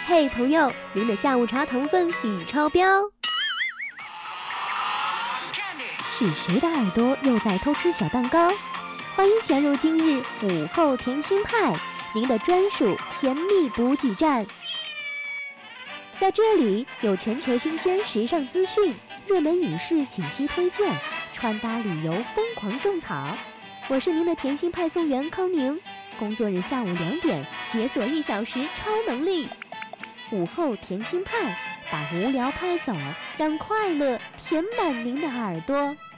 嘿，朋友，您的下午茶糖分已超标。是谁的耳朵又在偷吃小蛋糕？欢迎潜入今日午后甜心派，您的专属甜蜜补给站。在这里有全球新鲜时尚资讯、热门影视解析推荐、穿搭旅游疯狂种草。我是您的甜心派送员康宁，工作日下午2点解锁1小时超能力。午后甜心派，把无聊拍走，让快乐填满您的耳朵。